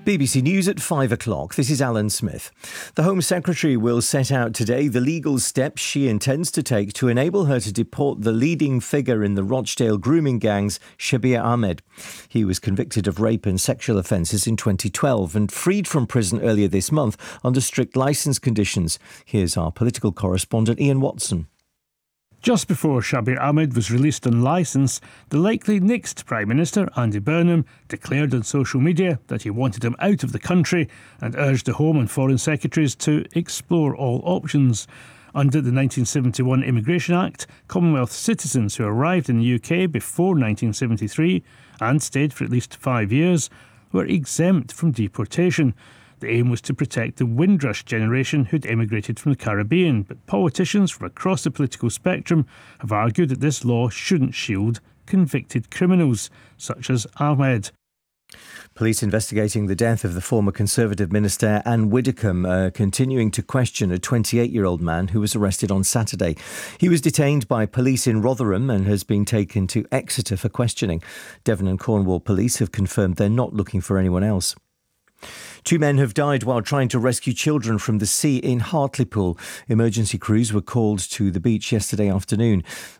BBC News at 5 o'clock. This is Alan Smith. The Home Secretary will set out today the legal steps she intends to take to enable her to deport the leading figure in the Rochdale grooming gangs, Shabir Ahmed. He was convicted of rape and sexual offences in 2012 and freed from prison earlier this month under strict licence conditions. Here's our political correspondent Ian Watson. Just before Shabir Ahmed was released on licence, the likely next Prime Minister, Andy Burnham, declared on social media that he wanted him out of the country and urged the Home and Foreign Secretaries to explore all options. Under the 1971 Immigration Act, Commonwealth citizens who arrived in the UK before 1973 and stayed for at least 5 years were exempt from deportation. The aim was to protect the Windrush generation who'd emigrated from the Caribbean, but politicians from across the political spectrum have argued that this law shouldn't shield convicted criminals, such as Ahmed. Police investigating the death of the former Conservative Minister Anne Widdecombe are continuing to question a 28-year-old man who was arrested on Saturday. He was detained by police in Rotherham and has been taken to Exeter for questioning. Devon and Cornwall police have confirmed they're not looking for anyone else. 2 men have died while trying to rescue children from the sea in Hartlepool. Emergency crews were called to the beach yesterday afternoon.